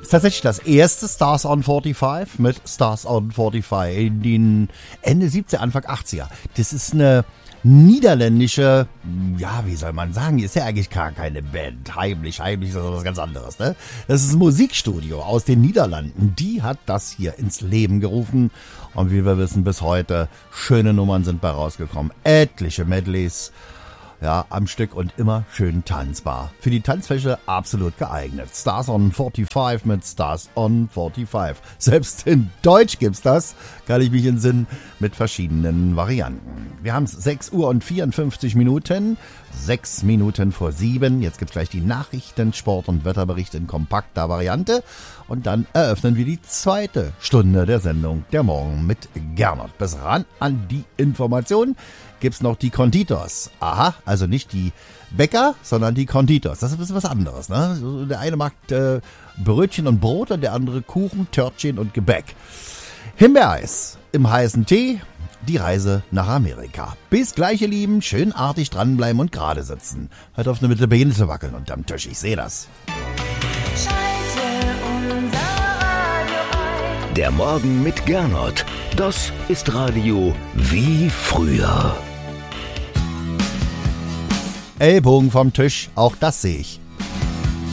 ist tatsächlich das erste Stars on 45 mit Stars on 45 in den Ende 70er, Anfang 80er. Das ist eine niederländische, ja, wie soll man sagen, ist ja eigentlich gar keine Band. Heimlich ist das was ganz anderes, ne? Das ist ein Musikstudio aus den Niederlanden. Die hat das hier ins Leben gerufen. Und wie wir wissen, bis heute schöne Nummern sind bei rausgekommen. Etliche Medleys. Ja, am Stück und immer schön tanzbar. Für die Tanzfläche absolut geeignet. Stars on 45 mit Stars on 45. Selbst in Deutsch gibt's das, kann ich mich entsinnen, mit verschiedenen Varianten. Wir haben es 6 Uhr und 54 Minuten, 6 Minuten vor 7. Jetzt gibt's gleich die Nachrichten, Sport- und Wetterbericht in kompakter Variante. Und dann eröffnen wir die zweite Stunde der Sendung der Morgen mit Gernot. Bis ran an die Information gibt's noch die Konditors. Aha, also nicht die Bäcker, sondern die Konditors. Das ist ein bisschen was anderes, ne? Der eine mag Brötchen und Brot und der andere Kuchen, Törtchen und Gebäck. Himbeereis im heißen Tee, die Reise nach Amerika. Bis gleich, ihr Lieben. Schön artig dranbleiben und gerade sitzen. Hört auf, eine mit der Beine zu wackeln unterm Tisch. Ich sehe das. Der Morgen mit Gernot. Das ist Radio wie früher. Ellbogen vom Tisch, auch das sehe ich.